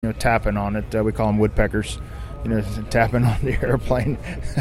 tapping on it. We call them woodpeckers, tapping on the airplane.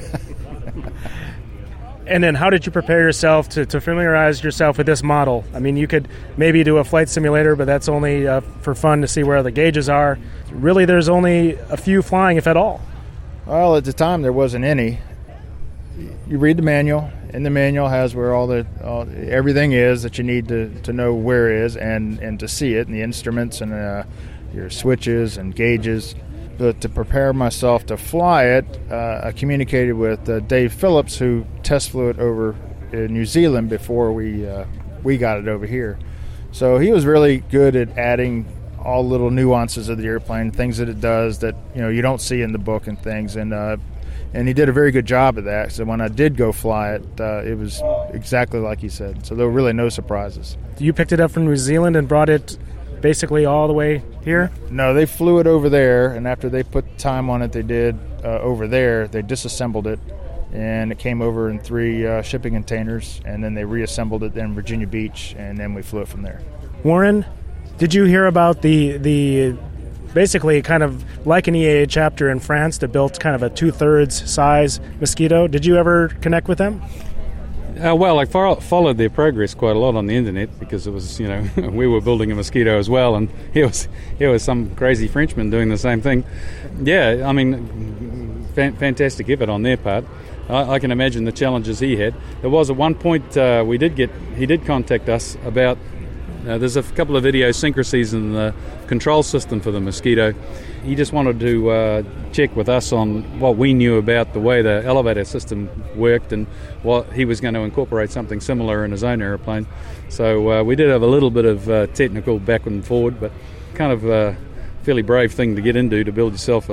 And then how did you prepare yourself to familiarize yourself with this model? I mean, you could maybe do a flight simulator, but that's only for fun to see where the gauges are. Really, there's only a few flying, if at all. Well, at the time, there wasn't any. You read the manual, and the manual has where everything is that you need to know where it is and to see it, and the instruments and your switches and gauges. But to prepare myself to fly it, I communicated with Dave Phillips, who test flew it over in New Zealand before we got it over here. So he was really good at adding all little nuances of the airplane, things that it does that you don't see in the book and things, and he did a very good job of that. So when I did go fly it, it was exactly like he said. So there were really no surprises. You picked it up from New Zealand and brought it basically all the way here? No, they flew it over there, and after they put time on it, they did over there. They disassembled it, and it came over in 3 shipping containers, and then they reassembled it in Virginia Beach, and then we flew it from there. Warren, did you hear about the basically kind of like an EAA chapter in France that built kind of a 2/3 size Mosquito? Did you ever connect with them? Well, I followed their progress quite a lot on the internet because it was, we were building a Mosquito as well, and here was some crazy Frenchman doing the same thing. Yeah, I mean, fantastic effort on their part. I can imagine the challenges he had. There was at one point he did contact us about. There's a couple of idiosyncrasies in the control system for the Mosquito. He just wanted to check with us on what we knew about the way the elevator system worked and what he was going to incorporate something similar in his own aeroplane. So we did have a little bit of technical back and forward, but kind of a fairly brave thing to get into to build yourself a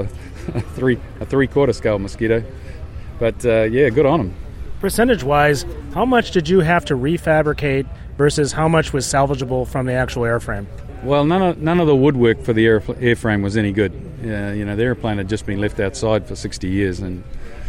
3/4 scale Mosquito. But yeah, good on him. Percentage-wise, how much did you have to refabricate versus how much was salvageable from the actual airframe? Well, none of the woodwork for the airframe was any good. The airplane had just been left outside for 60 years, and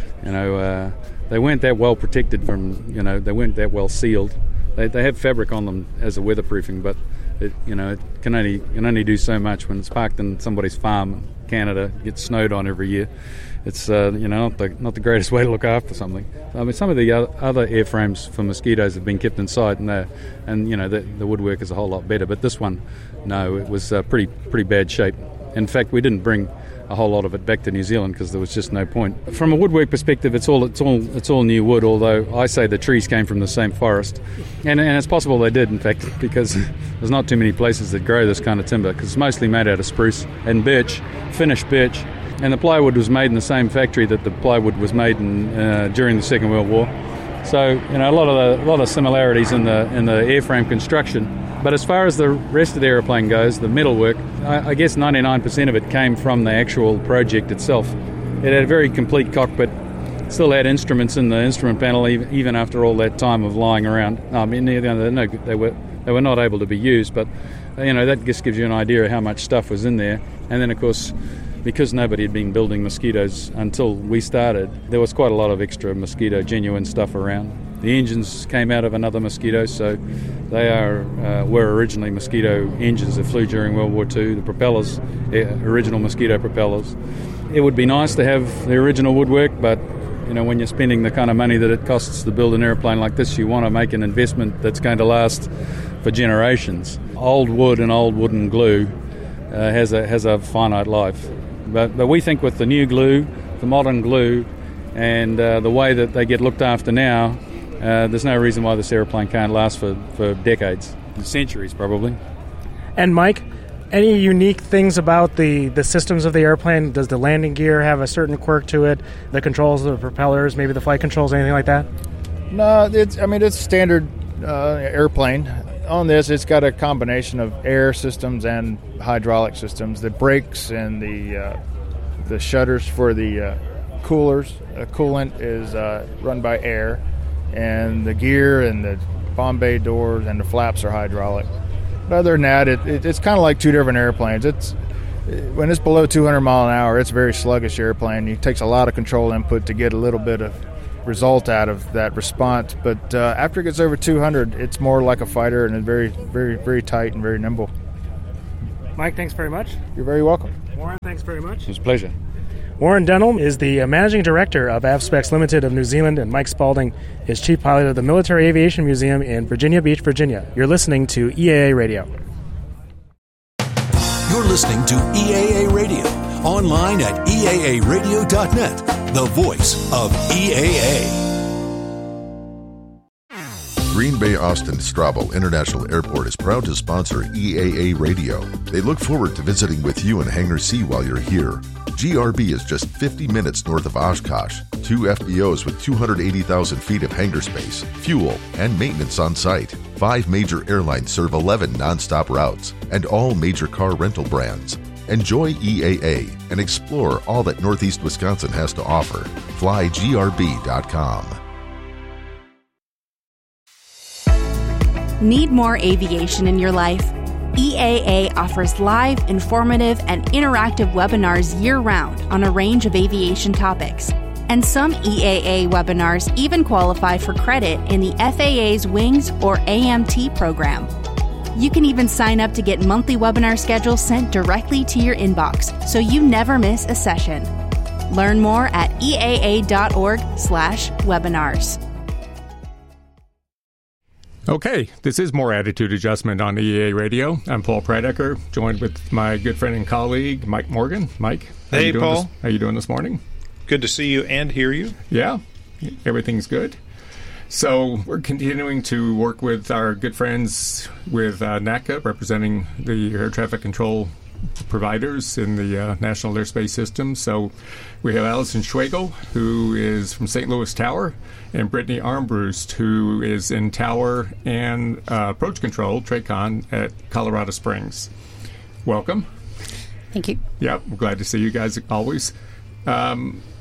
they weren't that well protected from. They weren't that well sealed. They have fabric on them as a weatherproofing, but it can only do so much when it's parked in somebody's farm in Canada. Gets snowed on every year. It's not the greatest way to look after something. I mean, some of the other airframes for Mosquitoes have been kept inside, and the woodwork is a whole lot better. But this one, no, it was pretty bad shape. In fact, we didn't bring a whole lot of it back to New Zealand because there was just no point. From a woodwork perspective, it's all new wood. Although I say the trees came from the same forest, and it's possible they did, in fact, because there's not too many places that grow this kind of timber because it's mostly made out of spruce and birch, finished birch. And the plywood was made in the same factory that the plywood was made in during the Second World War. So a lot of similarities in the airframe construction. But as far as the rest of the aeroplane goes, the metalwork, I guess 99% of it came from the actual project itself. It had a very complete cockpit. Still had instruments in the instrument panel even after all that time of lying around. I mean, they were not able to be used, but that just gives you an idea of how much stuff was in there. And then of course, because nobody had been building Mosquitoes until we started, there was quite a lot of extra Mosquito genuine stuff around. The engines came out of another Mosquito, so they were originally Mosquito engines that flew during World War II. The propellers, original Mosquito propellers. It would be nice to have the original woodwork, but when you're spending the kind of money that it costs to build an airplane like this, you want to make an investment that's going to last for generations. Old wood and old wooden glue has a finite life. But we think with the new glue, the modern glue, and the way that they get looked after now, there's no reason why this airplane can't last for decades, centuries probably. And Mike, any unique things about the systems of the airplane? Does the landing gear have a certain quirk to it? The controls of the propellers, maybe the flight controls, anything like that? No, it's standard airplane. On this, it's got a combination of air systems and hydraulic systems. The brakes and the shutters for the coolers, coolant is run by air, and the gear and the bomb bay doors and the flaps are hydraulic. But other than that, it's kind of like two different airplanes. When it's below 200 mile an hour, it's a very sluggish airplane. It takes a lot of control input to get a little bit of result out of that response, but after it gets over 200, it's more like a fighter and it's very, very, very tight and very nimble. Mike, thanks very much. You're very welcome. Warren, thanks very much. It was a pleasure. Warren Denholm is the Managing Director of AvSpecs Limited of New Zealand, and Mike Spalding is Chief Pilot of the Military Aviation Museum in Virginia Beach, Virginia. You're listening to EAA Radio. You're listening to EAA Radio, online at eaaradio.net, the voice of EAA. Green Bay Austin Strabo International Airport is proud to sponsor EAA Radio. They look forward to visiting with you in Hangar C while you're here. GRB is just 50 minutes north of Oshkosh. 2 FBOs with 280,000 feet of hangar space, fuel, and maintenance on site. 5 major airlines serve 11 nonstop routes and all major car rental brands. Enjoy EAA and explore all that Northeast Wisconsin has to offer. FlyGRB.com. Need more aviation in your life? EAA offers live, informative, and interactive webinars year-round on a range of aviation topics. And some EAA webinars even qualify for credit in the FAA's Wings or AMT program. You can even sign up to get monthly webinar schedules sent directly to your inbox, so you never miss a session. Learn more at eaa.org/webinars. Okay, this is More Attitude Adjustment on EAA Radio. I'm Paul Pradecker, joined with my good friend and colleague, Mike Morgan. Mike, hey, Paul. How are you doing this morning? Good to see you and hear you. Yeah, everything's good. So we're continuing to work with our good friends with NACA, representing the air traffic control providers in the National Airspace System. So we have Allison Schwegel, who is from St. Louis Tower, and Brittany Armbruster, who is in Tower and Approach Control, TRACON, at Colorado Springs. Welcome. Thank you. Yeah, we're glad to see you guys always. A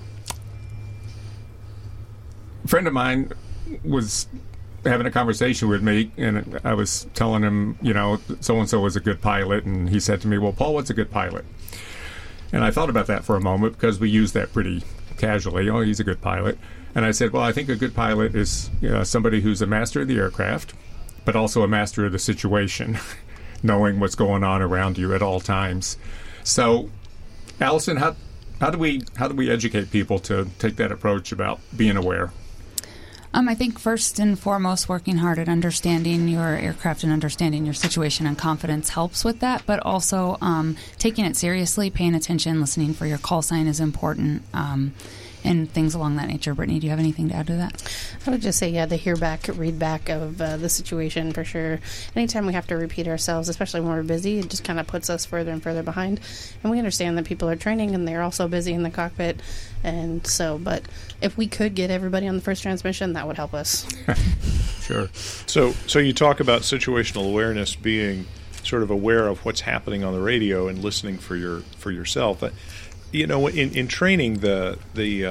friend of mine was having a conversation with me, and I was telling him, so-and-so was a good pilot, and he said to me, well, Paul, what's a good pilot? And I thought about that for a moment, because we use that pretty casually. Oh, he's a good pilot. And I said, well, I think a good pilot is somebody who's a master of the aircraft, but also a master of the situation, knowing what's going on around you at all times. So, Allison, how do we educate people to take that approach about being aware? I think first and foremost, working hard at understanding your aircraft and understanding your situation and confidence helps with that, but also taking it seriously, paying attention, listening for your call sign is important, and things along that nature. Brittany, do you have anything to add to that? I would just say, the hear back, read back of the situation for sure. Anytime we have to repeat ourselves, especially when we're busy, it just kind of puts us further and further behind. And we understand that people are training and they're also busy in the cockpit. And so, but if we could get everybody on the first transmission, that would help us. Sure. So you talk about situational awareness, being sort of aware of what's happening on the radio and listening for yourself. In training, the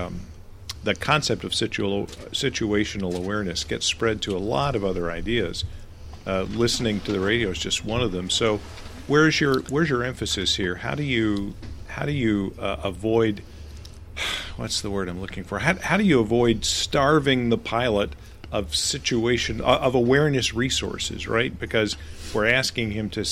concept of situational awareness gets spread to a lot of other ideas. Listening to the radio is just one of them. So, where's your emphasis here? How do you avoid? What's the word I'm looking for? How do you avoid starving the pilot of awareness resources? Right, because we're asking him to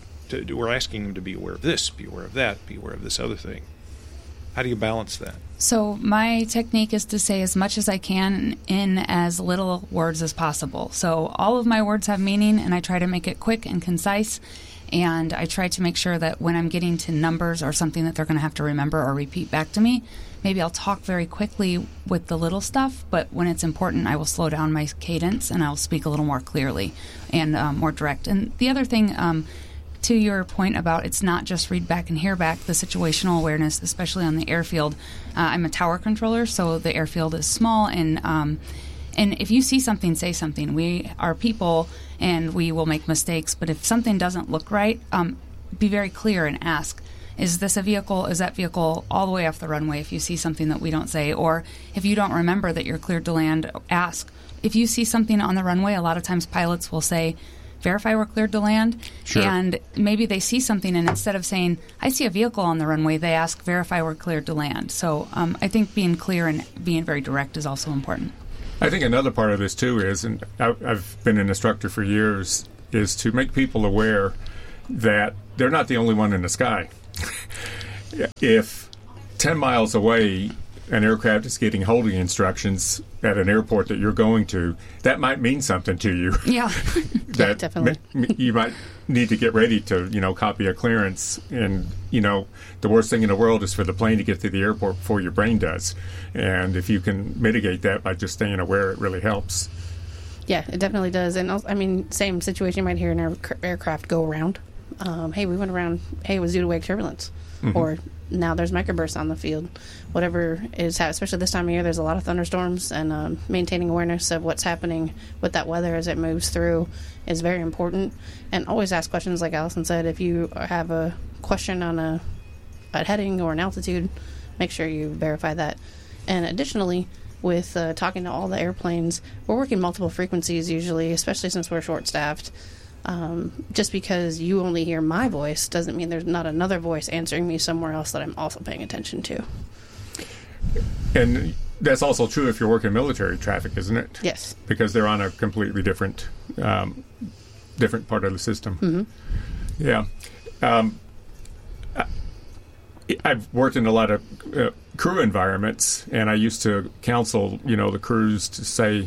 be aware of this, be aware of that, be aware of this other thing. How do you balance that? So my technique is to say as much as I can in as little words as possible. So all of my words have meaning, and I try to make it quick and concise. And I try to make sure that when I'm getting to numbers or something that they're going to have to remember or repeat back to me, maybe I'll talk very quickly with the little stuff, but when it's important, I will slow down my cadence and I'll speak a little more clearly and more direct. And the other thing, to your point about it's not just read back and hear back, the situational awareness, especially on the airfield. I'm a tower controller, so the airfield is small, and if you see something, say something. We are people, and we will make mistakes, but if something doesn't look right, be very clear and ask, is this a vehicle? Is that vehicle all the way off the runway? If you see something that we don't say, or if you don't remember that you're cleared to land, ask. If you see something on the runway, a lot of times pilots will say, verify we're cleared to land. Sure. And maybe they see something, and instead of saying, I see a vehicle on the runway, they ask, verify we're cleared to land. So I think being clear and being very direct is also important. I think another part of this, too, is, and I've been an instructor for years, is to make people aware that they're not the only one in the sky. If 10 miles away an aircraft is getting holding instructions at an airport that you're going to, that might mean something to you. Yeah. That definitely. You might need to get ready to, copy a clearance. And, the worst thing in the world is for the plane to get to the airport before your brain does. And if you can mitigate that by just staying aware, it really helps. Yeah, it definitely does. And also, same situation you might hear an aircraft go around. Hey, we went around. Hey, it was due to wake turbulence. Mm-hmm. Or now there's microbursts on the field. Whatever is happening, especially this time of year, there's a lot of thunderstorms, and maintaining awareness of what's happening with that weather as it moves through is very important. And always ask questions, like Allison said. If you have a question on a heading or an altitude, make sure you verify that. And additionally, with talking to all the airplanes, we're working multiple frequencies usually, especially since we're short-staffed. Just because you only hear my voice doesn't mean there's not another voice answering me somewhere else that I'm also paying attention to. And that's also true if you're working military traffic, isn't it? Yes. Because they're on a completely different part of the system. Mm-hmm. Yeah. I've worked in a lot of crew environments, and I used to counsel, the crews to say,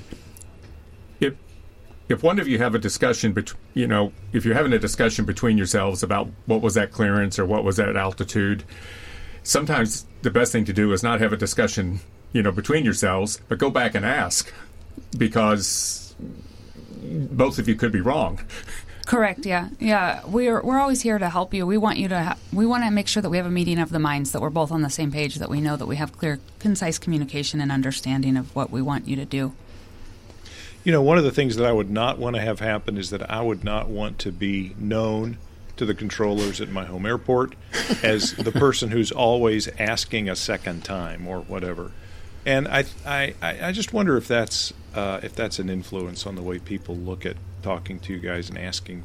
if one of you have a discussion, if you're having a discussion between yourselves about what was that clearance or what was that altitude, sometimes the best thing to do is not have a discussion, between yourselves, but go back and ask, because both of you could be wrong. Correct. Yeah. We're always here to help you. We want you to. We want to make sure that we have a meeting of the minds, that we're both on the same page, that we know that we have clear, concise communication and understanding of what we want you to do. One of the things that I would not want to have happen is that I would not want to be known to the controllers at my home airport as the person who's always asking a second time or whatever. And I just wonder if that's an influence on the way people look at talking to you guys and asking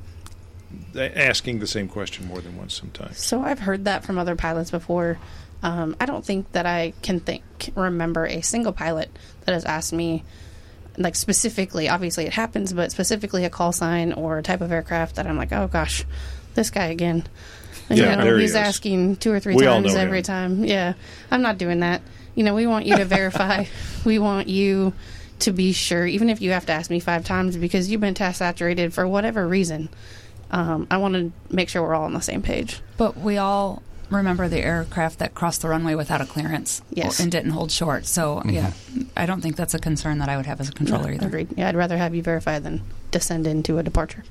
the same question more than once sometimes. So I've heard that from other pilots before. I don't think that I can remember a single pilot that has asked me, like, specifically, obviously it happens, but specifically a call sign or a type of aircraft that I'm like, oh gosh, this guy again. He's asking 2 or 3 times every time. Yeah, I'm not doing that. We want you to verify. We want you to be sure, even if you have to ask me 5 times because you've been task saturated for whatever reason. I want to make sure we're all on the same page. But we all remember the aircraft that crossed the runway without a clearance, yes, and didn't hold short. So, yeah, I don't think that's a concern that I would have as a controller either. Agreed. Yeah, I'd rather have you verify than descend into a departure.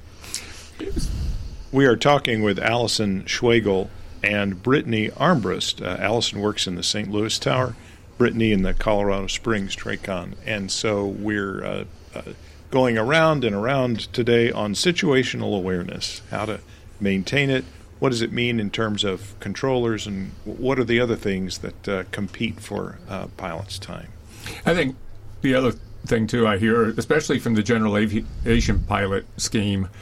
We are talking with Allison Schwagel and Brittany Armbrust. Allison works in the St. Louis Tower, Brittany in the Colorado Springs TRACON. And so we're going around and around today on situational awareness, how to maintain it. What does it mean in terms of controllers, and what are the other things that compete for pilots' time? I think the other thing, too, I hear, especially from the general aviation pilot scheme,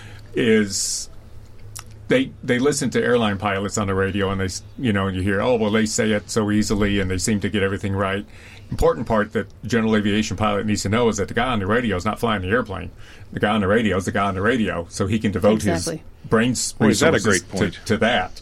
is they listen to airline pilots on the radio, and and you hear, oh, well, they say it so easily, and they seem to get everything right. Important part that the general aviation pilot needs to know is that the guy on the radio is not flying the airplane. The guy on the radio is the guy on the radio, so he can devote his brain's resources to that.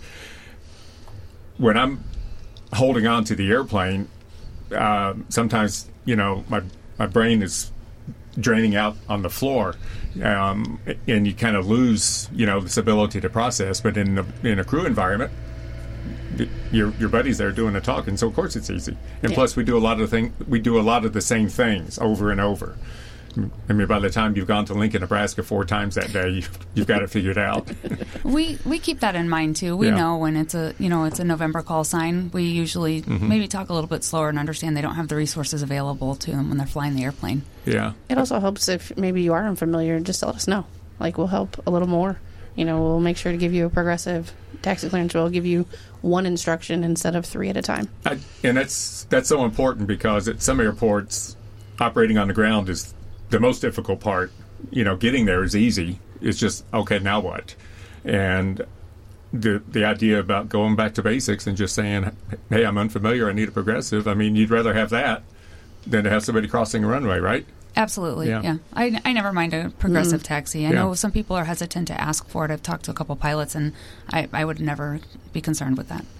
When I'm holding on to the airplane, sometimes, my brain is draining out on the floor, and you kind of lose, this ability to process. But in a crew environment, your buddies there doing the talking, so of course it's easy. And plus, we do a lot of the same things over and over. I mean, by the time you've gone to Lincoln, Nebraska 4 times that day, you've got it figured out. We keep that in mind too. We know when it's a November call sign. We usually maybe talk a little bit slower and understand they don't have the resources available to them when they're flying the airplane. Yeah. It also helps if maybe you are unfamiliar, just let us know. Like, we'll help a little more. We'll make sure to give you a progressive taxi clearance. We'll give you 1 instruction instead of 3 at a time. And that's so important, because at some airports, operating on the ground is the most difficult part. Getting there is easy. It's just, okay, now what? And the idea about going back to basics and just saying, hey, I'm unfamiliar, I need a progressive. I mean, you'd rather have that than to have somebody crossing a runway, right? Absolutely, yeah. I never mind a progressive taxi. I Yeah. know some people are hesitant to ask for it. I've talked to a couple pilots, and I would never be concerned with that.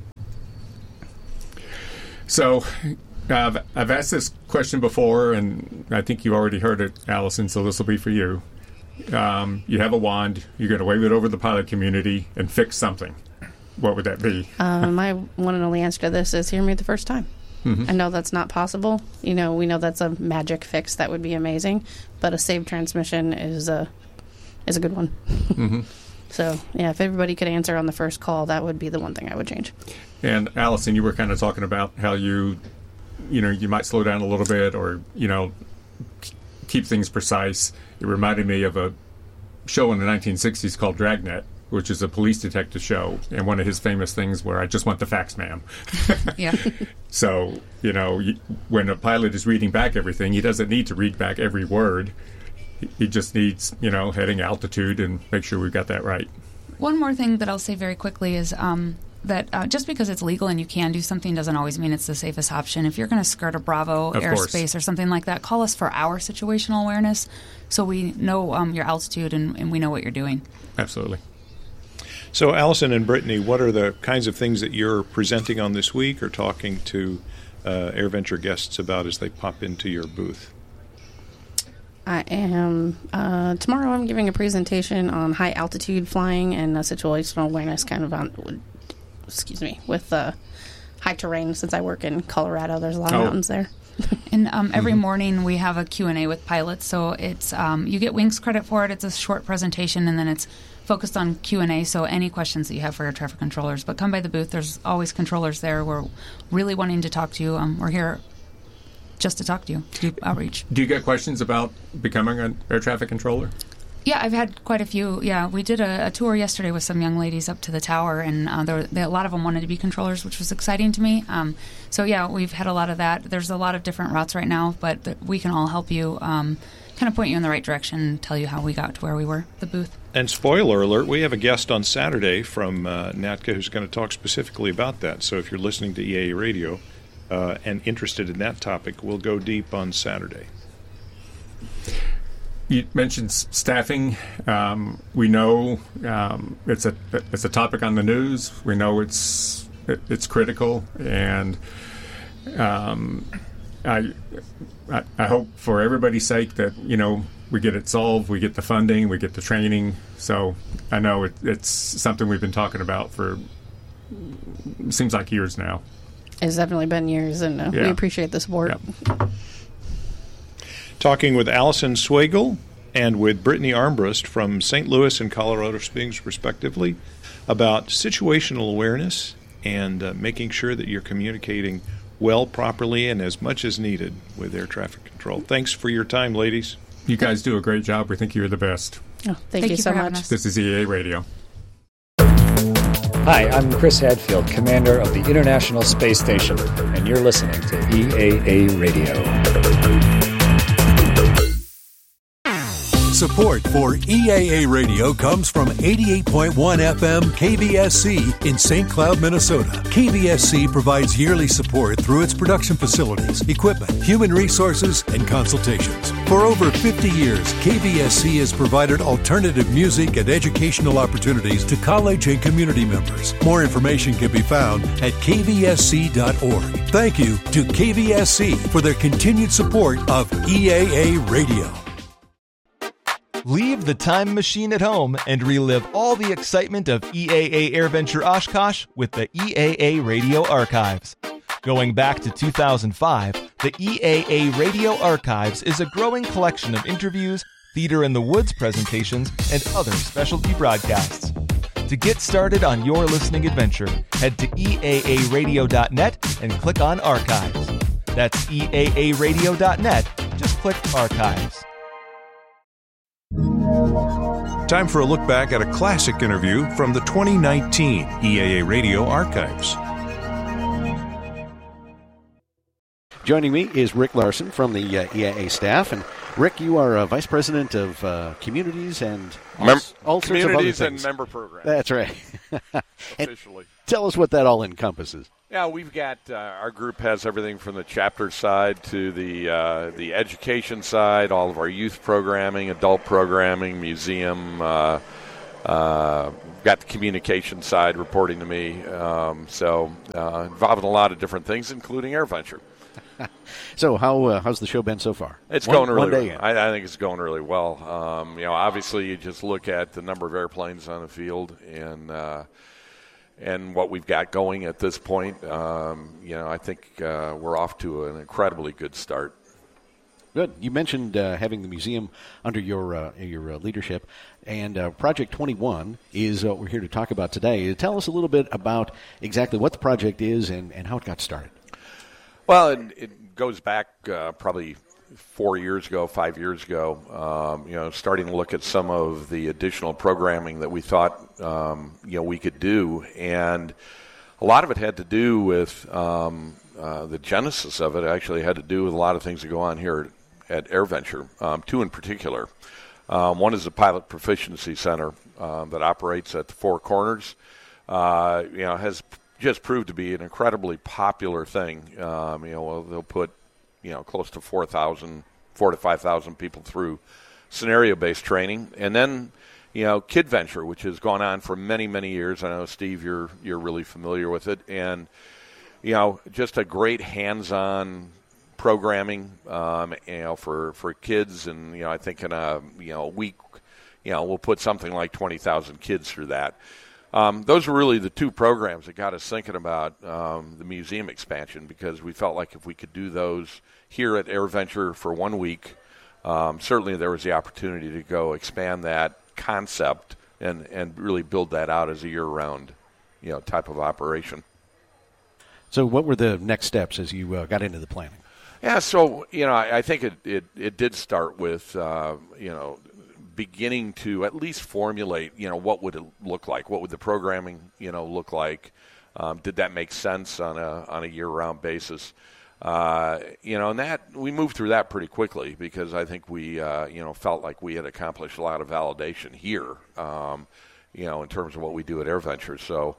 So I've asked this question before, and I think you already heard it, Allison, so this will be for you. You have a wand. You're going to wave it over the pilot community and fix something. What would that be? My one and only answer to this is hear me the first time. Mm-hmm. I know that's not possible. We know that's a magic fix that would be amazing, but a saved transmission is a good one. Mm-hmm. So, yeah, if everybody could answer on the first call, that would be the one thing I would change. And Allison, you were kind of talking about how you might slow down a little bit, or keep things precise. It reminded me of a show in the 1960s called Dragnet, which is a police detective show, and one of his famous things where I just want the facts, ma'am. Yeah. So, when a pilot is reading back everything, he doesn't need to read back every word. He just needs, heading, altitude, and make sure we've got that right. One more thing that I'll say very quickly is that just because it's legal and you can do something doesn't always mean it's the safest option. If you're going to skirt a Bravo airspace or something like that, call us for our situational awareness so we know your altitude and we know what you're doing. Absolutely. So, Allison and Brittany, what are the kinds of things that you're presenting on this week or talking to AirVenture guests about as they pop into your booth? I am, tomorrow I'm giving a presentation on high altitude flying and situational awareness kind of with high terrain. Since I work in Colorado, there's a lot of mountains there. And every morning we have a Q&A with pilots, so it's you get Wings credit for it. It's a short presentation, and then it's focused on Q&A, so any questions that you have for air traffic controllers. But come by the booth. There's always controllers there. We're really wanting to talk to you. We're here just to talk to you, do outreach. Do you get questions about becoming an air traffic controller? Yeah, I've had quite a few. Yeah, we did a tour yesterday with some young ladies up to the tower, and a lot of them wanted to be controllers, which was exciting to me. So, yeah, we've had a lot of that. There's a lot of different routes right now, but we can all help you, kind of point you in the right direction and tell you how we got to where we were, the booth. And spoiler alert, we have a guest on Saturday from NATCA who's going to talk specifically about that. So if you're listening to EAA Radio and interested in that topic, we'll go deep on Saturday. You mentioned staffing. We know it's a topic on the news. We know it's critical, and I hope for everybody's sake that we get it solved. We get the funding. We get the training. So I know it's something we've been talking about for seems like years now. It's definitely been years, and we appreciate the support. Yep. Talking with Allison Swagel and with Brittany Armbrust from St. Louis and Colorado Springs, respectively, about situational awareness and making sure that you're communicating well, properly, and as much as needed with air traffic control. Thanks for your time, ladies. You guys do a great job. We think you're the best. Oh, thank you so much. This is EAA Radio. Hi, I'm Chris Hadfield, commander of the International Space Station, and you're listening to EAA Radio. Support for EAA Radio comes from 88.1 FM KVSC in St. Cloud, Minnesota. KVSC provides yearly support through its production facilities, equipment, human resources, and consultations. For over 50 years, KVSC has provided alternative music and educational opportunities to college and community members. More information can be found at kvsc.org. Thank you to KVSC for their continued support of EAA Radio. Leave the time machine at home and relive all the excitement of EAA AirVenture Oshkosh with the EAA Radio Archives. Going back to 2005, the EAA Radio Archives is a growing collection of interviews, Theater in the Woods presentations, and other specialty broadcasts. To get started on your listening adventure, head to eaaradio.net and click on Archives. That's eaaradio.net. Just click Archives. Time for a look back at a classic interview from the 2019 EAA Radio Archives. Joining me is Rick Larson from the EAA staff. And Rick, you are Vice President of Communities and all sorts of other things. And Member Programs. That's right. Officially. Tell us what that all encompasses. Yeah, we've got our group has everything from the chapter side to the education side, all of our youth programming, adult programming, museum. Got the communication side reporting to me, so involved in a lot of different things, including AirVenture. So how's the show been so far? It's going really well. I think it's going really well. Obviously you just look at the number of airplanes on the field and what we've got going at this point. I think we're off to an incredibly good start. Good. You mentioned having the museum under your leadership, and Project 21 is what we're here to talk about today. Tell us a little bit about exactly what the project is and how it got started. Well, it goes back probably 5 years ago, starting to look at some of the additional programming that we thought, we could do. And a lot of it had to do with the genesis of it actually had to do with a lot of things that go on here at AirVenture, two in particular. One is the Pilot Proficiency Center that operates at the Four Corners. Has just proved to be an incredibly popular thing. They'll put close to 4,000 to 5,000 people through scenario-based training, and then KidVenture, which has gone on for many, many years. I know, Steve, you're really familiar with it, and just a great hands-on programming, for kids, and I think in a week, we'll put something like 20,000 kids through that. Those were really the two programs that got us thinking about the museum expansion, because we felt like if we could do those here at AirVenture for 1 week, certainly there was the opportunity to go expand that concept and really build that out as a year-round type of operation. So what were the next steps as you got into the planning? Yeah, so, I think it did start with, beginning to at least formulate, what would it look like? What would the programming, look like? Did that make sense on a year-round basis? And that we moved through that pretty quickly, because I think we, felt like we had accomplished a lot of validation here, in terms of what we do at AirVenture. So,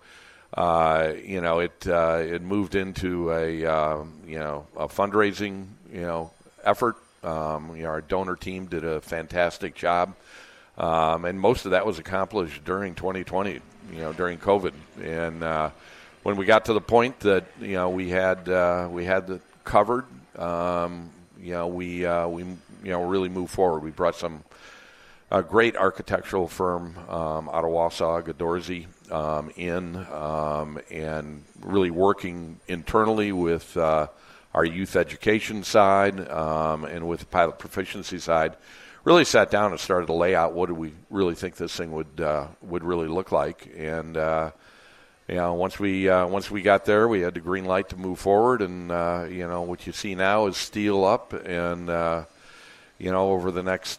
it moved into a fundraising, effort. Our donor team did a fantastic job. And most of that was accomplished during 2020, during COVID. And when we got to the point that we had it covered, we really moved forward. We brought a great architectural firm out of Wausau, Gadorzi, and really working internally with our youth education side and with the Pilot Proficiency side. Really sat down and started to lay out what do we really think this thing would really look like. And once we got there, we had the green light to move forward. And what you see now is steel up, and over the next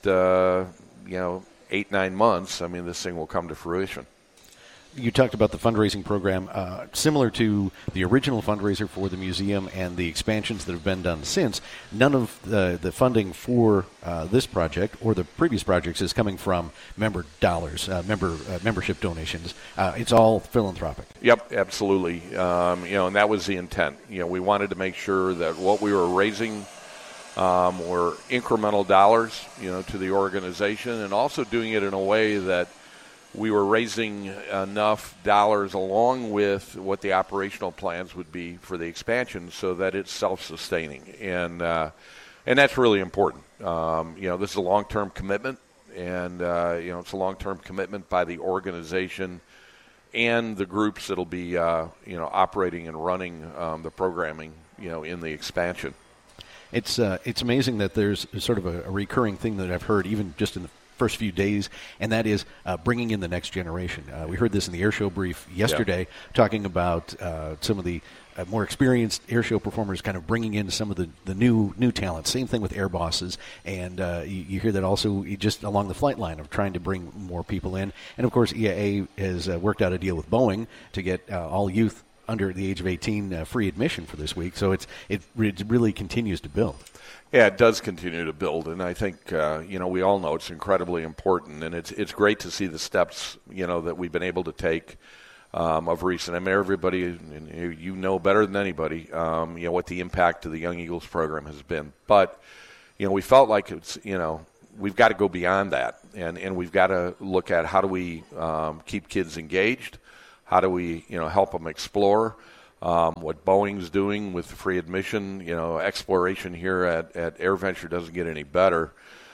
8-9 months, I mean, this thing will come to fruition. You talked about the fundraising program, similar to the original fundraiser for the museum and the expansions that have been done since. None of the funding for this project or the previous projects is coming from member dollars, membership donations. It's all philanthropic. Yep, absolutely. And that was the intent. We wanted to make sure that what we were raising were incremental dollars, to the organization, and also doing it in a way that we were raising enough dollars along with what the operational plans would be for the expansion so that it's self-sustaining. And that's really important. This is a long-term commitment, and, it's a long-term commitment by the organization and the groups that'll be, operating and running the programming, in the expansion. It's amazing that there's sort of a recurring thing that I've heard even just in the first few days, and that is bringing in the next generation. We heard this in the airshow brief yesterday, talking about some of the more experienced airshow performers kind of bringing in some of the new talent. Same thing with air bosses, and you hear that also just along the flight line of trying to bring more people in. And of course, EAA has worked out a deal with Boeing to get all youth under the age of 18 free admission for this week. So it really continues to build. Yeah, it does continue to build, and I think we all know it's incredibly important, and it's great to see the steps that we've been able to take of recent. I mean, everybody, you know better than anybody, what the impact of the Young Eagles program has been. But, we felt like it's, we've got to go beyond that, and we've got to look at how do we keep kids engaged, how do we, help them explore what Boeing's doing with the free admission. Exploration here at AirVenture doesn't get any better.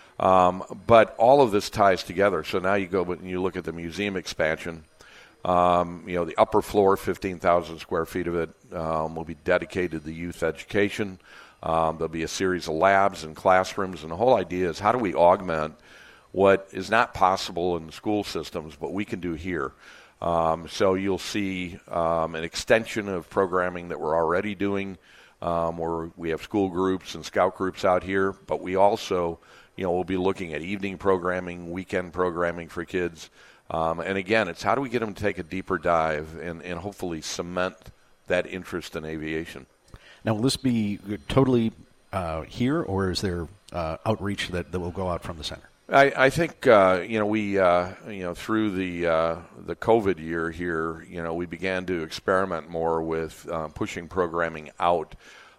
But all of this ties together. So now you go and you look at the museum expansion. The upper floor, 15,000 square feet of it, will be dedicated to youth education. There'll be a series of labs and classrooms, and the whole idea is how do we augment what is not possible in school systems, but we can do here. So you'll see an extension of programming that we're already doing, where we have school groups and scout groups out here, but we also, we'll be looking at evening programming, weekend programming for kids. And again, it's how do we get them to take a deeper dive and hopefully cement that interest in aviation. Now, will this be totally here, or is there outreach that will go out from the center? I think we through the COVID year here, we began to experiment more with pushing programming out,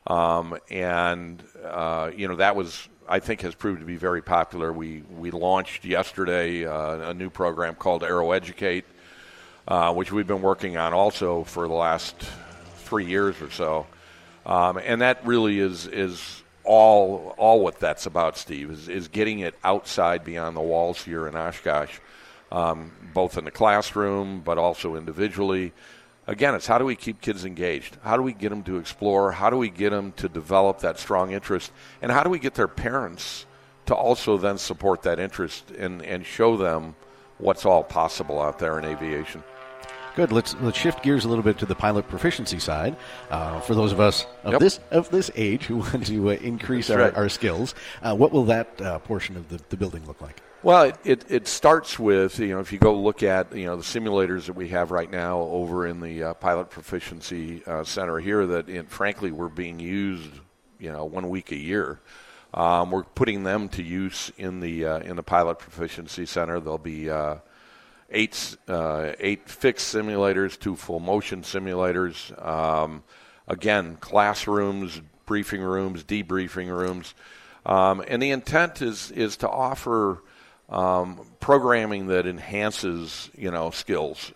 and that was, I think, has proved to be very popular. We launched yesterday a new program called Aero Educate, which we've been working on also for the last 3 years or so, and that really is all what that's about, Steve, is getting it outside beyond the walls here in Oshkosh, both in the classroom but also individually. Again, it's how do we keep kids engaged? How do we get them to explore? How do we get them to develop that strong interest? And how do we get their parents to also then support that interest and show them what's all possible out there in aviation? Good. Let's shift gears a little bit to the pilot proficiency side. For those of us of this age who want to increase our skills, what will that portion of the building look like? Well, it starts with, if you go look at, the simulators that we have right now over in the Pilot Proficiency Center here that, frankly, we're being used, 1 week a year. We're putting them to use in the Pilot Proficiency Center. There'll be 8 fixed simulators, 2 full motion simulators. Again, classrooms, briefing rooms, debriefing rooms. And the intent is to offer programming that enhances, skills.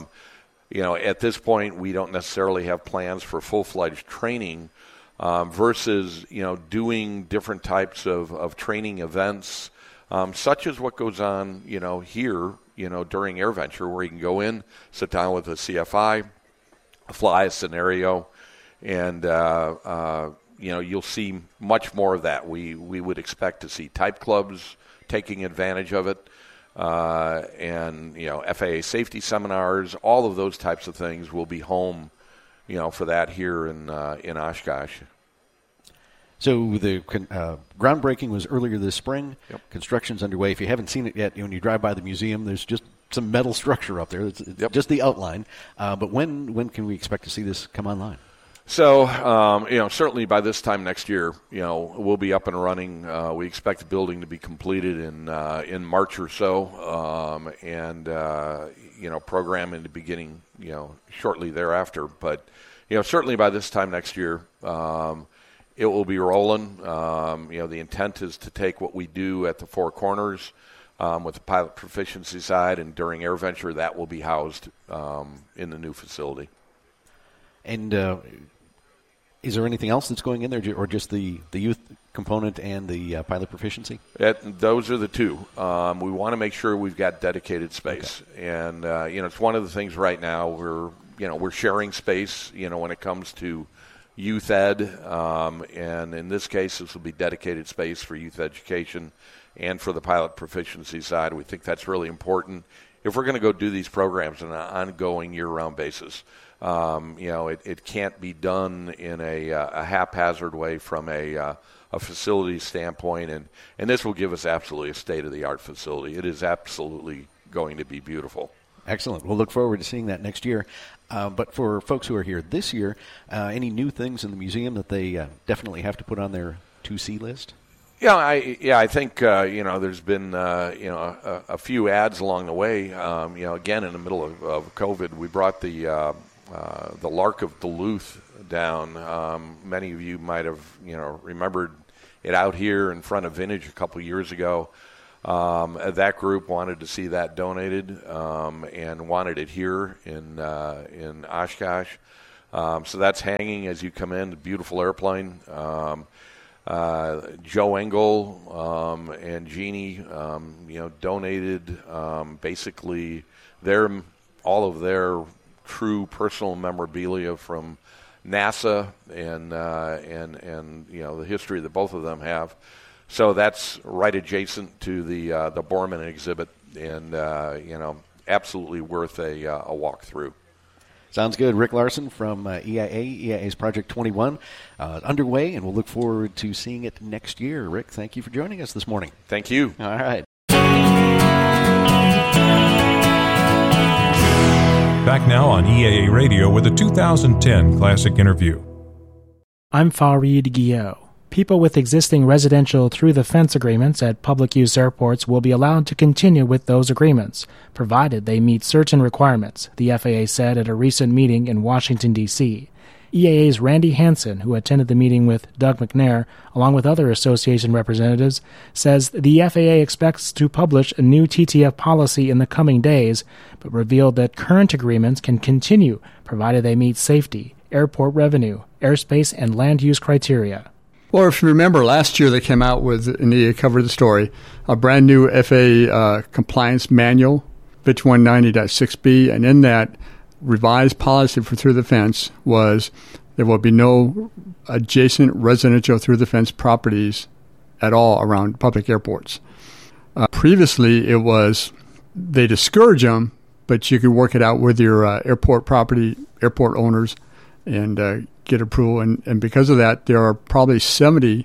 At this point, we don't necessarily have plans for full-fledged training versus, doing different types of training events, such as what goes on, here, during AirVenture, where you can go in, sit down with a CFI, fly a scenario, and, you'll see much more of that. We would expect to see type clubs taking advantage of it, and FAA safety seminars, all of those types of things will be home, for that here in Oshkosh. So the groundbreaking was earlier this spring. Yep. Construction's underway. If you haven't seen it yet, when you drive by the museum, there's just some metal structure up there. It's just the outline. But when can we expect to see this come online? So, certainly by this time next year, we'll be up and running. We expect the building to be completed in March or so, and programming to beginning, shortly thereafter. But, certainly by this time next year, it will be rolling. The intent is to take what we do at the Four Corners with the pilot proficiency side, and during AirVenture, that will be housed in the new facility. And is there anything else that's going in there, or just the youth component and the pilot proficiency? Those are the two. We want to make sure we've got dedicated space, and it's one of the things right now we're sharing space. When it comes to youth ed, and in this case, this will be dedicated space for youth education and for the pilot proficiency side. We think that's really important if we're going to go do these programs on an ongoing year-round basis. It can't be done in a haphazard way from a facility standpoint, and this will give us absolutely a state-of-the-art facility. It is absolutely going to be beautiful. Excellent. We'll look forward to seeing that next year. But for folks who are here this year, any new things in the museum that they definitely have to put on their to-see list? I think there's been a few ads along the way. Again, in the middle of COVID, we brought the Lark of Duluth down. Many of you might have remembered it out here in front of Vintage a couple years ago. That group wanted to see that donated and wanted it here in Oshkosh. So that's hanging as you come in. Beautiful airplane. Joe Engel and Jeannie, donated basically all of their true personal memorabilia from NASA and the history that both of them have. So that's right adjacent to the Borman exhibit, and absolutely worth a walk through. Sounds good. Rick Larson from EIA's Project 21 underway, and we'll look forward to seeing it next year. Rick, thank you for joining us this morning. Thank you. All right. Back now on EAA Radio with a 2010 Classic Interview. I'm Fareed Guillot. People with existing residential through-the-fence agreements at public-use airports will be allowed to continue with those agreements, provided they meet certain requirements, the FAA said at a recent meeting in Washington, D.C. EAA's Randy Hansen, who attended the meeting with Doug McNair, along with other association representatives, says the FAA expects to publish a new TTF policy in the coming days, but revealed that current agreements can continue, provided they meet safety, airport revenue, airspace, and land use criteria. Well, if you remember, last year they came out with, and you covered the story, a brand new FAA compliance manual, BITCH 190.6b, and in that revised policy for through the fence was there will be no adjacent residential through the fence properties at all around public airports. Previously, it was they discourage them, but you could work it out with your airport owners, and get approval, and because of that, there are probably 70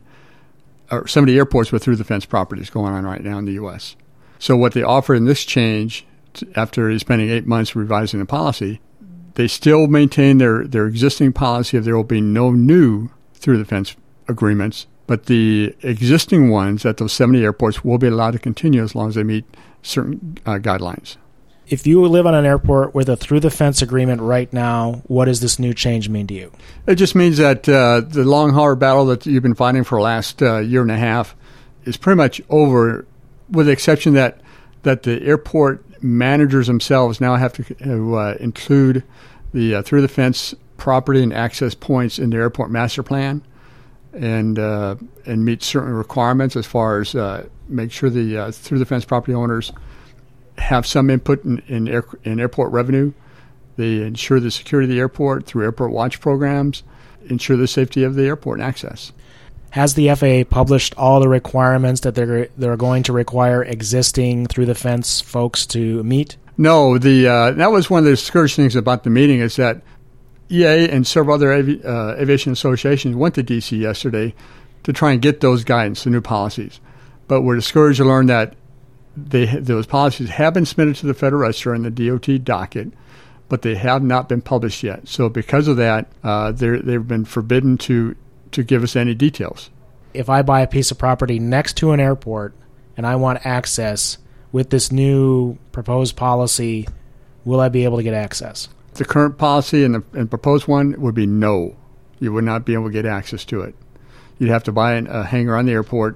airports with through-the-fence properties going on right now in the U.S. So what they offer in this change, after spending 8 months revising the policy, they still maintain their existing policy of there will be no new through-the-fence agreements, but the existing ones at those 70 airports will be allowed to continue as long as they meet certain guidelines. If you live on an airport with a through-the-fence agreement right now, what does this new change mean to you? It just means that the long, hard battle that you've been fighting for the last year and a half is pretty much over, with the exception that the airport managers themselves now have to include the through-the-fence property and access points in their airport master plan and meet certain requirements as far as make sure the through-the-fence property owners have some input in airport revenue. They ensure the security of the airport through airport watch programs, ensure the safety of the airport and access. Has the FAA published all the requirements that they're going to require existing through-the-fence folks to meet? No, that was one of the discouraging things about the meeting is that EA and several other aviation associations went to D.C. yesterday to try and get those guidance, the new policies. But we're discouraged to learn that those policies have been submitted to the Federal Register in the DOT docket, but they have not been published yet. So because of that, they've been forbidden to give us any details. If I buy a piece of property next to an airport and I want access with this new proposed policy, will I be able to get access? The current policy and proposed one would be no. You would not be able to get access to it. You'd have to buy a hangar on the airport,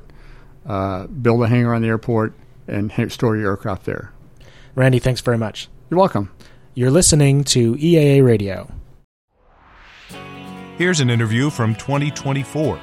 build a hangar on the airport, and store your aircraft there. Randy, thanks very much. You're welcome. You're listening to EAA Radio. Here's an interview from 2024.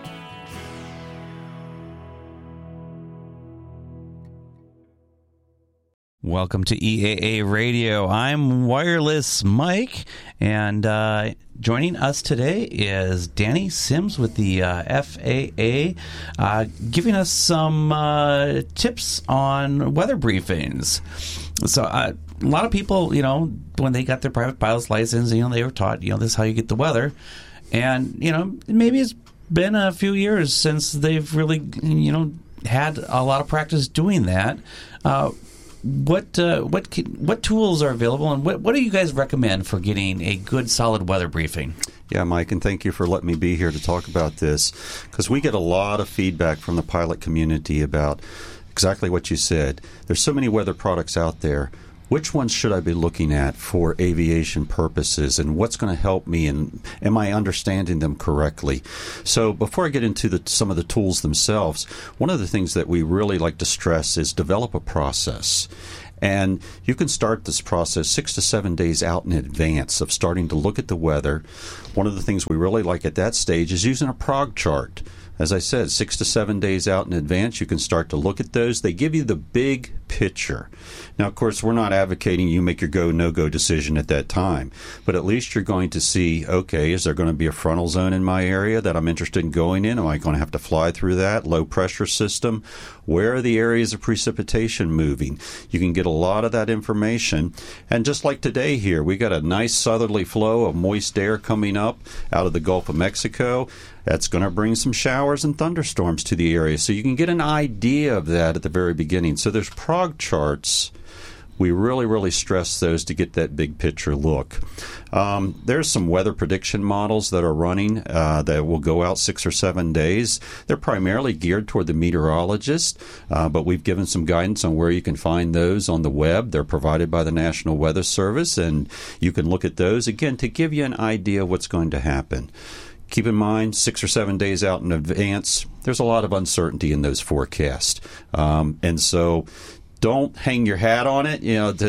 Welcome to EAA Radio. I'm Wireless Mike, and joining us today is Danny Sims with the FAA, giving us some tips on weather briefings. So a lot of people, when they got their private pilot's license, they were taught, this is how you get the weather. And, maybe it's been a few years since they've really, had a lot of practice doing that. what tools are available, and what do you guys recommend for getting a good, solid weather briefing? Yeah, Mike, and thank you for letting me be here to talk about this, because we get a lot of feedback from the pilot community about exactly what you said. There's so many weather products out there. Which ones should I be looking at for aviation purposes, and what's going to help me, and am I understanding them correctly? So before I get into some of the tools themselves, one of the things that we really like to stress is develop a process. And you can start this process 6 to 7 days out in advance of starting to look at the weather. One of the things we really like at that stage is using a prog chart. As I said, 6 to 7 days out in advance, you can start to look at those. They give you the big picture. Now, of course, we're not advocating you make your go, no-go decision at that time, but at least you're going to see, okay, is there going to be a frontal zone in my area that I'm interested in going in? Am I going to have to fly through that? Low pressure system? Where are the areas of precipitation moving? You can get a lot of that information. And just like today here, we got a nice southerly flow of moist air coming up out of the Gulf of Mexico. That's going to bring some showers and thunderstorms to the area. So you can get an idea of that at the very beginning. So there's prog charts. We really, really stress those to get that big picture look. There's some weather prediction models that are running that will go out 6 or 7 days. They're primarily geared toward the meteorologist, but we've given some guidance on where you can find those on the web. They're provided by the National Weather Service, and you can look at those, again, to give you an idea of what's going to happen. Keep in mind, 6 or 7 days out in advance, there's a lot of uncertainty in those forecasts. And so don't hang your hat on it,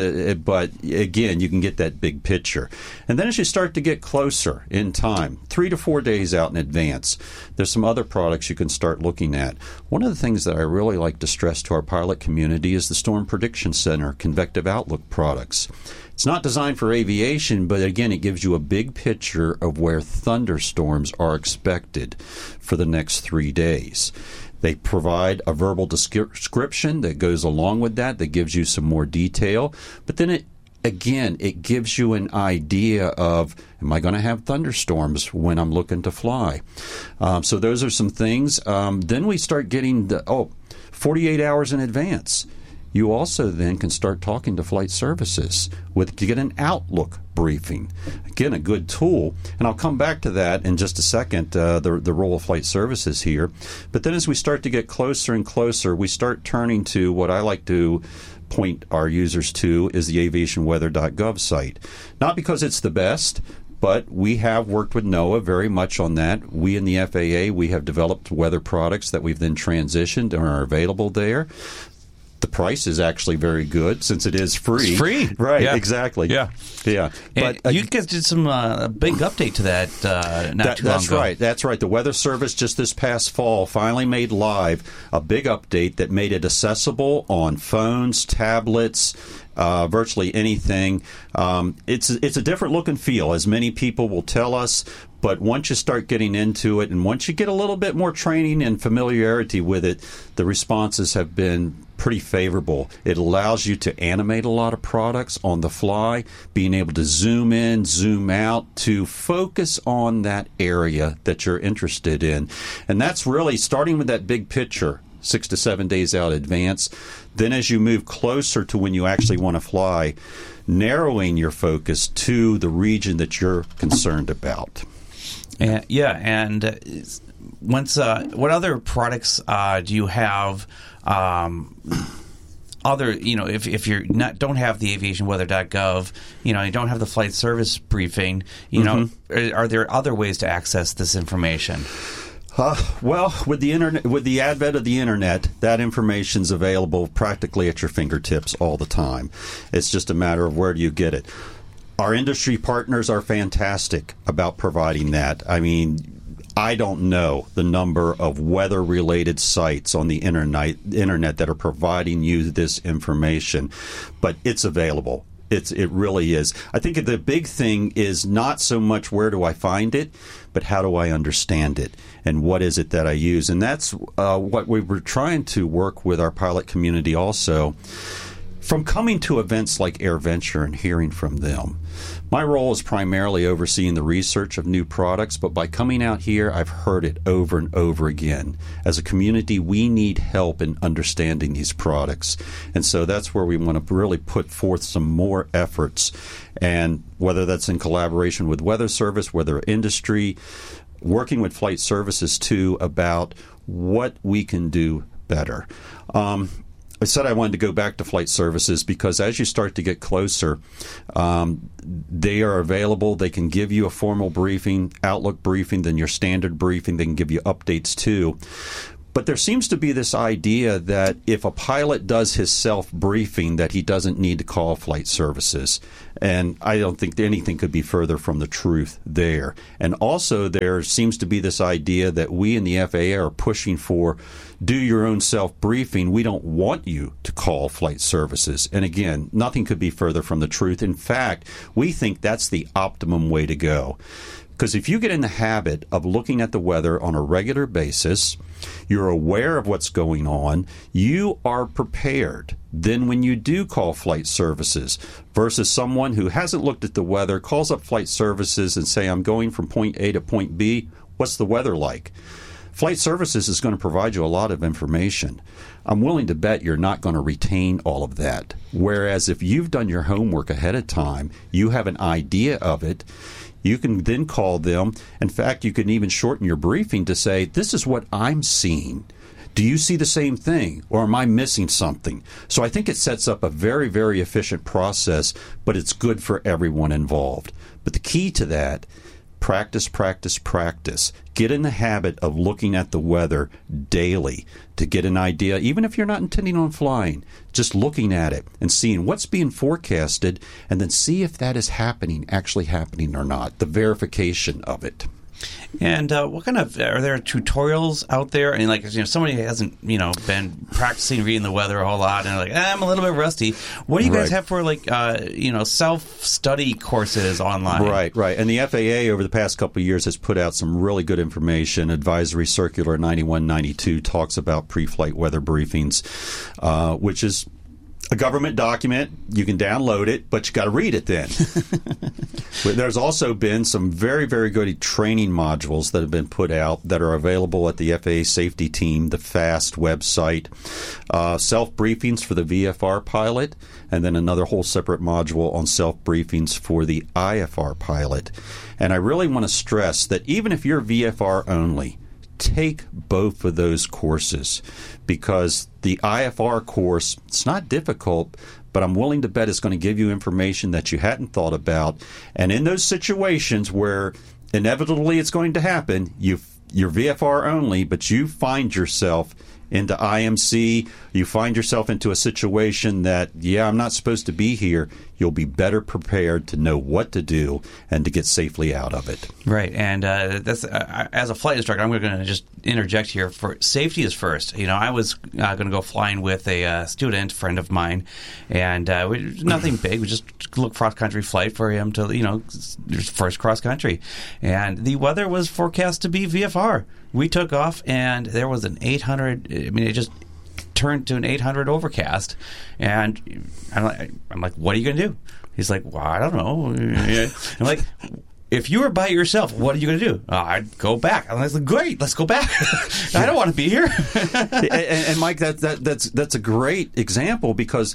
but again, you can get that big picture. And then as you start to get closer in time, 3 to 4 days out in advance, there's some other products you can start looking at. One of the things that I really like to stress to our pilot community is the Storm Prediction Center Convective Outlook products. It's not designed for aviation, but again, it gives you a big picture of where thunderstorms are expected for the next 3 days. They provide a verbal description that goes along with that gives you some more detail. But then it gives you an idea of, am I going to have thunderstorms when I'm looking to fly? So those are some things. Then we start getting 48 hours in advance. You also then can start talking to flight services to get an outlook briefing. Again, a good tool, and I'll come back to that in just a second, the role of flight services here. But then as we start to get closer and closer, we start turning to what I like to point our users to is the aviationweather.gov site. Not because it's the best, but we have worked with NOAA very much on that. We in the FAA, we have developed weather products that we've then transitioned and are available there. The price is actually very good since it is free. It's free. Right, yeah. Exactly. Yeah. But you guys did some big update to that not too long ago. That's right. The Weather Service just this past fall finally made live a big update that made it accessible on phones, tablets, virtually anything. It's a different look and feel, as many people will tell us. But once you start getting into it, and once you get a little bit more training and familiarity with it, the responses have been pretty favorable. It allows you to animate a lot of products on the fly, being able to zoom in, zoom out, to focus on that area that you're interested in. And that's really starting with that big picture, 6 to 7 days out in advance. Then as you move closer to when you actually want to fly, narrowing your focus to the region that you're concerned about. And once what other products do you have? If you're don't have the aviationweather.gov, you don't have the flight service briefing, are there other ways to access this information? Well, with the internet, with the advent of the internet, that information's available practically at your fingertips all the time. It's just a matter of where do you get it. Our industry partners are fantastic about providing that. I mean, I don't know the number of weather-related sites on the internet that are providing you this information, but it's available. It really is. I think the big thing is not so much where do I find it, but how do I understand it, and what is it that I use? And that's what we were trying to work with our pilot community also. from coming to events like AirVenture and hearing from them, my role is primarily overseeing the research of new products, but by coming out here, I've heard it over and over again. As a community, we need help in understanding these products. And so that's where we want to really put forth some more efforts. And whether that's in collaboration with Weather Service, whether industry, working with flight services too, about what we can do better. I said I wanted to go back to flight services because as you start to get closer, they are available. They can give you a formal briefing, Outlook briefing, then your standard briefing. They can give you updates too. But there seems to be this idea that if a pilot does his self-briefing, that he doesn't need to call flight services. And I don't think anything could be further from the truth there. And also there seems to be this idea that we in the FAA are pushing for do your own self-briefing. We don't want you to call flight services. And again, nothing could be further from the truth. In fact, we think that's the optimum way to go. Because if you get in the habit of looking at the weather on a regular basis, you're aware of what's going on, you are prepared. Then when you do call flight services versus someone who hasn't looked at the weather, calls up flight services and say, I'm going from point A to point B, what's the weather like? Flight services is going to provide you a lot of information. I'm willing to bet you're not going to retain all of that. Whereas if you've done your homework ahead of time, you have an idea of it, you can then call them. In fact, you can even shorten your briefing to say, this is what I'm seeing. Do you see the same thing, or am I missing something? So I think it sets up a very, very efficient process, but it's good for everyone involved. But the key to that, practice, practice, practice. Get in the habit of looking at the weather daily to get an idea, even if you're not intending on flying, just looking at it and seeing what's being forecasted, and then see if that is actually happening or not, the verification of it. And what kind of are there tutorials out there? And like, somebody hasn't been practicing reading the weather a whole lot, and they're like, I'm a little bit rusty. What do you guys have for self-study courses online? Right. And the FAA over the past couple of years has put out some really good information. Advisory Circular 9192 talks about pre-flight weather briefings, which is a government document. You can download it, but you got to read it then. There's also been some very, very good training modules that have been put out that are available at the FAA Safety Team, the FAST website, self-briefings for the VFR pilot, and then another whole separate module on self-briefings for the IFR pilot. And I really want to stress that even if you're VFR only, take both of those courses, because the IFR course, it's not difficult, but I'm willing to bet it's going to give you information that you hadn't thought about. And in those situations where inevitably it's going to happen, you're VFR only, but you find yourself into IMC, you find yourself into a situation that, I'm not supposed to be here, you'll be better prepared to know what to do and to get safely out of it. Right, and that's as a flight instructor, I'm going to just interject here. For safety is first. I was going to go flying with a student friend of mine, and nothing big. We just looked cross-country flight for him to, first cross-country. And the weather was forecast to be VFR. We took off, and there was an 800, it just turned to an 800 overcast. And I'm like, what are you going to do? He's like, well, I don't know. I'm like, if you were by yourself, what are you going to do? I'd go back. I'm like, great, let's go back. I don't want to be here. and Mike, that's a great example, because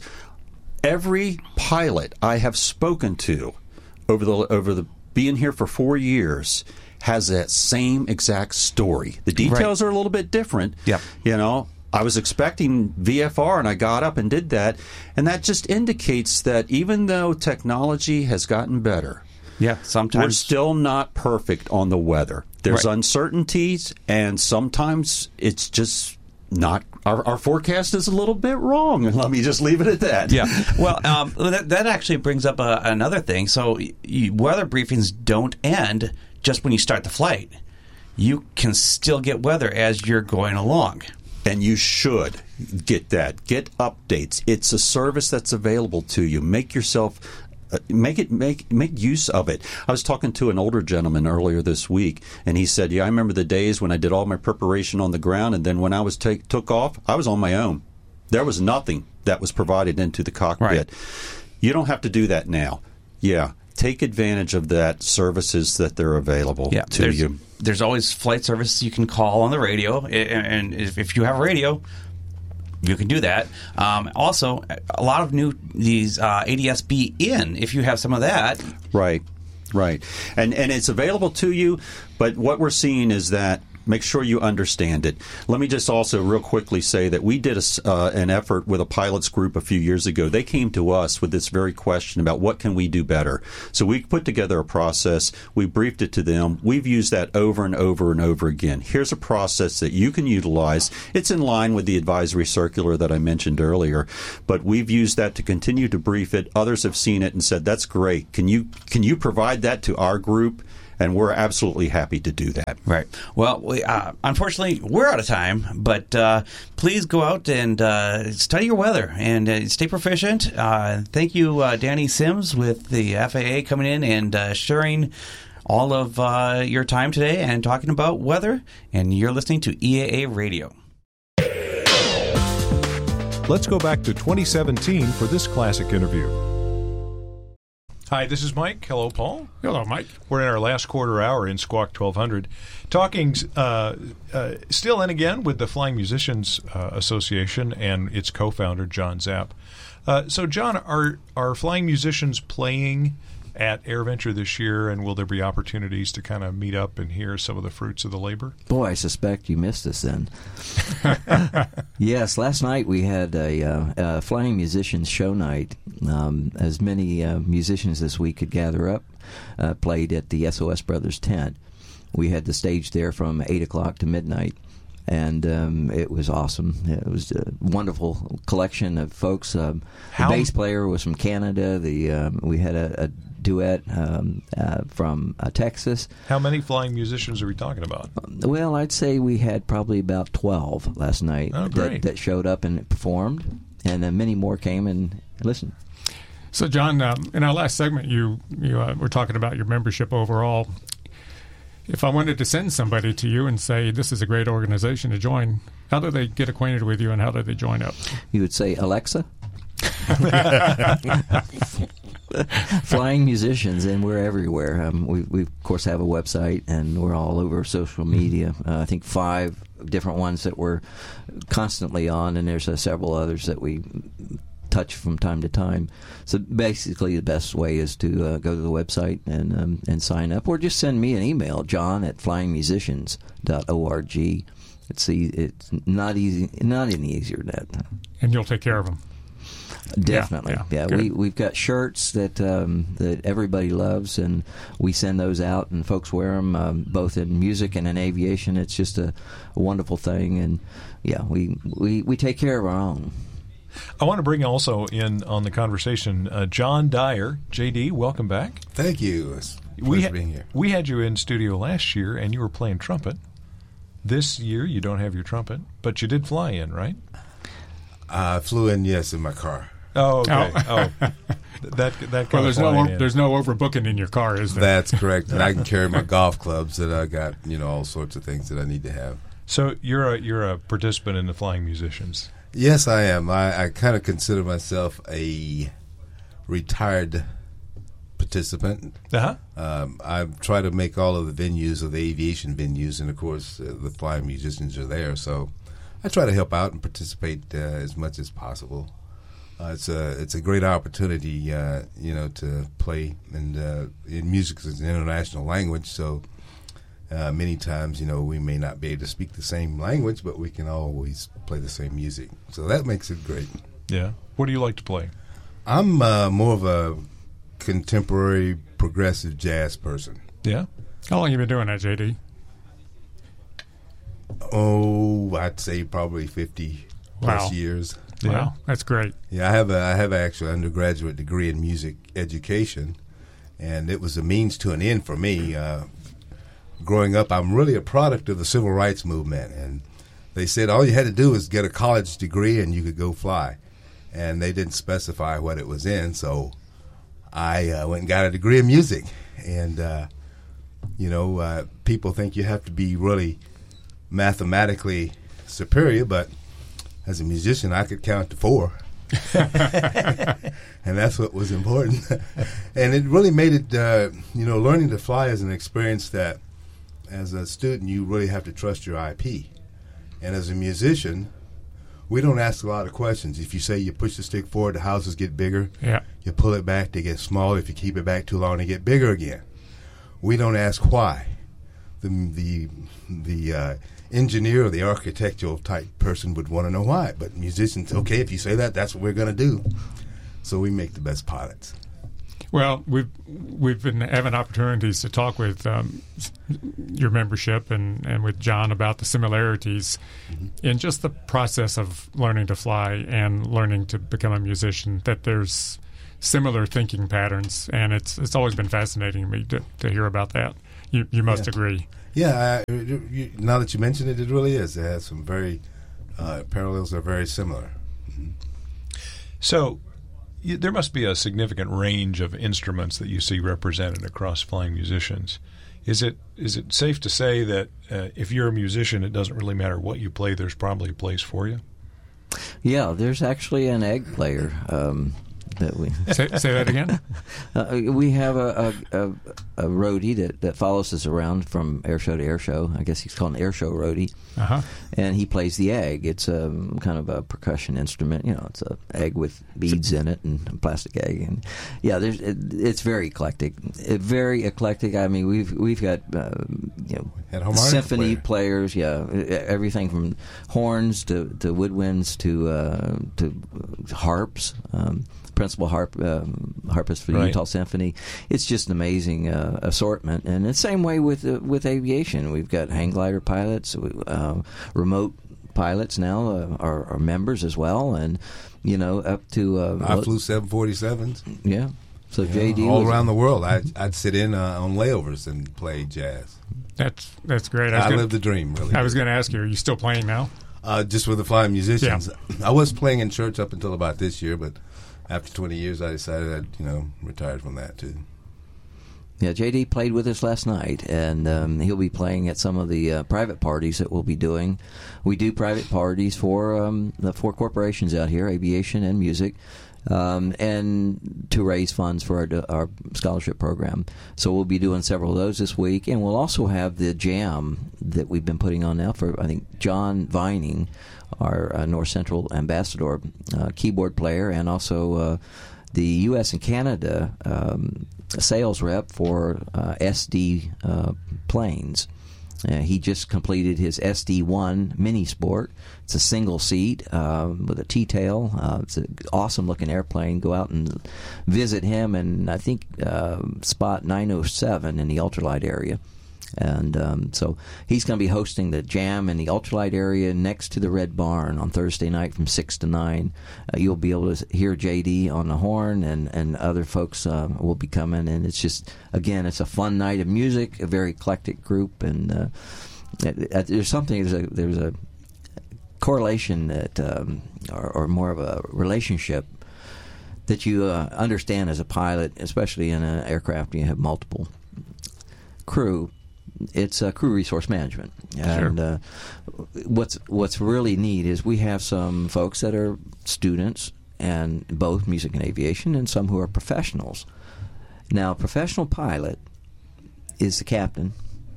every pilot I have spoken to over the being here for 4 years has that same exact story. The details are a little bit different. Yeah. I was expecting VFR, and I got up and did that, and that just indicates that even though technology has gotten better, sometimes we're still not perfect on the weather. There's uncertainties, and sometimes it's just not. Our forecast is a little bit wrong. Let me just leave it at that. Yeah. Well, that actually brings up another thing. So weather briefings don't end just when you start the flight. You can still get weather as you're going along. And you should get that. Get updates. It's a service that's available to you. Make yourself make use of it. I was talking to an older gentleman earlier this week, and he said, I remember the days when I did all my preparation on the ground, and then when I was took off, I was on my own. There was nothing that was provided into the cockpit. Right. You don't have to do that now. Yeah. Take advantage of that services that they're available to you. There's always flight services you can call on the radio, and if you have a radio, you can do that. Also, a lot of these ADS-B in, if you have some of that. Right. And it's available to you, but what we're seeing is that make sure you understand it. Let me just also real quickly say that we did an effort with a pilots group a few years ago. They came to us with this very question about what can we do better. So we put together a process. We briefed it to them. We've used that over and over and over again. Here's a process that you can utilize. It's in line with the advisory circular that I mentioned earlier, but we've used that to continue to brief it. Others have seen it and said, that's great. Can you provide that to our group? And we're absolutely happy to do that. Right. Well, unfortunately, we're out of time, but please go out and study your weather and stay proficient. Thank you, Danny Sims with the FAA coming in and sharing all of your time today and talking about weather. And you're listening to EAA Radio. Let's go back to 2017 for this classic interview. Hi, this is Mike. Hello, Paul. Hello, Mike. We're in our last quarter hour in Squawk 1200, talking still and again with the Flying Musicians Association and its co-founder, John Zapp. So, John, are flying musicians playing at AirVenture this year, and will there be opportunities to kind of meet up and hear some of the fruits of the labor? Boy, I suspect you missed us then. Yes, last night we had a Flying Musicians show night. As many musicians as we could gather up played at the SOS Brothers tent. We had the stage there from 8 o'clock to midnight. And it was awesome. It was a wonderful collection of folks. The bass player was from Canada. We had a duet from Texas. How many flying musicians are we talking about? Well, I'd say we had probably about 12 last night that showed up and performed, and then many more came and listened. So, John, in our last segment, you were talking about your membership overall. If I wanted to send somebody to you and say, this is a great organization to join, how do they get acquainted with you and how do they join up? You would say, Alexa? Flying Musicians, and we're everywhere. We of course, have a website, and we're all over social media. I think 5 different ones that we're constantly on, and there's several others that we touch from time to time. So basically the best way is to go to the website and sign up, or just send me an email, john@flyingmusicians.org. It's not any easier than that. And you'll take care of them. Definitely, yeah. We've got shirts that everybody loves, and we send those out, and folks wear them both in music and in aviation. It's just a wonderful thing, and we take care of our own. I want to bring also in on the conversation John Dyer. JD, welcome back. Thank you. It's a pleasure being here. We had you in studio last year, and you were playing trumpet. This year, you don't have your trumpet, but you did fly in, right? I flew in, yes, in my car. Oh, okay. That well, there's no overbooking in your car, is there? That's correct. And I can carry my golf clubs that I got, all sorts of things that I need to have. So you're a participant in the Flying Musicians. Yes, I am. I kind of consider myself a retired participant. I try to make all of the venues of the aviation venues, and of course the Flying Musicians are there. So I try to help out and participate as much as possible. It's a great opportunity, to play, and music is an international language, so. Many times, we may not be able to speak the same language, but we can always play the same music. So that makes it great. Yeah. What do you like to play? I'm more of a contemporary progressive jazz person. Yeah. How long have you been doing that, JD? Oh, I'd say probably 50 plus years. Yeah. Wow, that's great. Yeah, I have actually an undergraduate degree in music education, and it was a means to an end for me. Growing up, I'm really a product of the civil rights movement, and they said all you had to do was get a college degree and you could go fly, and they didn't specify what it was in, so I went and got a degree in music. And people think you have to be really mathematically superior, but as a musician, I could count to 4. And that's what was important. And it really made it, learning to fly is an experience that, as a student, you really have to trust your IP. And as a musician, we don't ask a lot of questions. If you say you push the stick forward, the houses get bigger. Yeah. You pull it back, they get smaller. If you keep it back too long, they get bigger again. We don't ask why. The engineer or the architectural type person would want to know why. But musicians, okay, if you say that, that's what we're going to do. So we make the best pilots. Well, we've been having opportunities to talk with your membership and with John about the similarities in just the process of learning to fly and learning to become a musician, that there's similar thinking patterns, and it's always been fascinating to me to hear about that. You must agree. Yeah, now that you mention it, it really is. It has some very parallels are very similar. Mm-hmm. So there must be a significant range of instruments that you see represented across flying musicians. Is it safe to say that if you're a musician, it doesn't really matter what you play, there's probably a place for you? Yeah, there's actually an egg player. That we say that again. We have a roadie that follows us around from air show to air show. I guess he's called an air show roadie, and he plays the egg. It's a kind of a percussion instrument. It's an egg with beads in it and a plastic egg. And yeah, it's very eclectic. Very eclectic. I mean, we've got symphony players. Yeah, everything from horns to woodwinds to harps. Principal harpist for the Utah Symphony. It's just an amazing assortment, and the same way with aviation. We've got hang glider pilots, remote pilots now are members as well, and up to I flew 747s. Yeah, so JD all around the world. I'd sit in on layovers and play jazz. That's great. I lived the dream. Really. I was going to ask you, are you still playing now? Just with the flying musicians. Yeah. I was playing in church up until about this year, but after 20 years, I decided I'd, retired from that, too. Yeah, JD played with us last night, and he'll be playing at some of the private parties that we'll be doing. We do private parties for the 4 corporations out here, aviation and music, and to raise funds for our scholarship program. So we'll be doing several of those this week, and we'll also have the jam that we've been putting on now for, I think, John Vining, our North Central ambassador, keyboard player, and also the U.S. and Canada sales rep for SD planes. He just completed his SD-1 Mini Sport. It's a single seat with a T-tail. It's an awesome-looking airplane. Go out and visit him, and I think spot 907 in the ultralight area. And so he's going to be hosting the jam in the ultralight area next to the Red Barn on Thursday night from 6 to 9. You'll be able to hear JD on the horn, and other folks will be coming. And it's just, again, it's a fun night of music, a very eclectic group. And there's a correlation that, or more of a relationship that you understand as a pilot, especially in an aircraft. You have multiple crew. It's crew resource management, and what's really neat is we have some folks that are students in both music and aviation, and some who are professionals. Now, a professional pilot is the captain.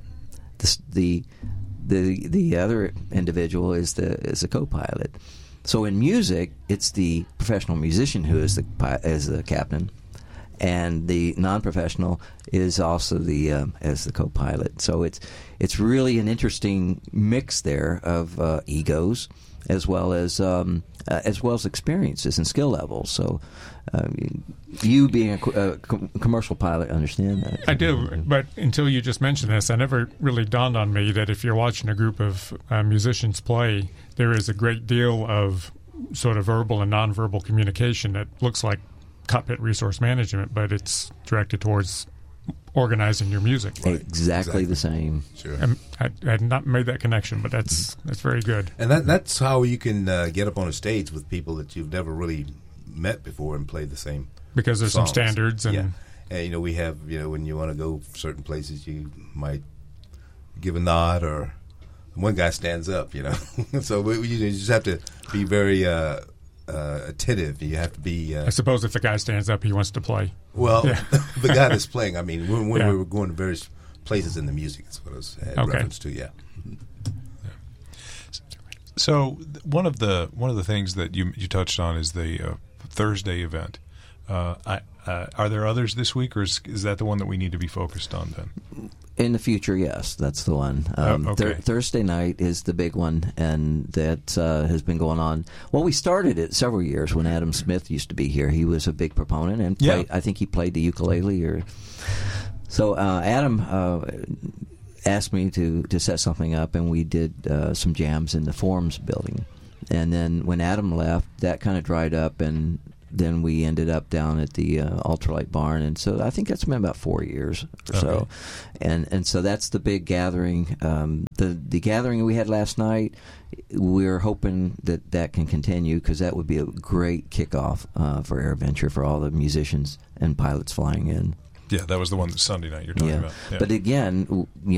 The other individual is the co-pilot. So in music, it's the professional musician who is the captain. And the non-professional is also as the co-pilot. So it's really an interesting mix there of egos, as well as experiences and skill levels. So you being a commercial pilot, understand that? I do, but until you just mentioned this, I never really dawned on me that if you're watching a group of musicians play, there is a great deal of sort of verbal and nonverbal communication that looks like cockpit resource management, but it's directed towards organizing your music. Right. Exactly the same. Sure. I had not made that connection, but that's very good. And that's how you can get up on a stage with people that you've never really met before and play the same because there's songs. Some standards. And we have, when you want to go certain places, you might give a nod or one guy stands up, So you just have to be very attentive. You have to be. I suppose if the guy stands up, he wants to play. Well, the guy that's playing. I mean, when we were going to various places in the music, that's what I was reference to. Yeah. So one of the things that you touched on is the Thursday event. Are there others this week, or is that the one that we need to be focused on then? In the future, yes, that's the one. Okay. Thursday night is the big one, and that has been going on. Well, we started it several years when Adam Smith used to be here. He was a big proponent, and I think he played the ukulele. So Adam asked me to set something up, and we did some jams in the Forums building. And then when Adam left, that kind of dried up, and then we ended up down at the Ultralight Barn, and so I think that's been about 4 years or so. And so that's the big gathering. The gathering we had last night, we're hoping that can continue, because that would be a great kickoff for AirVenture for all the musicians and pilots flying in. Yeah, that was the one Sunday night you're talking about. Yeah. But again,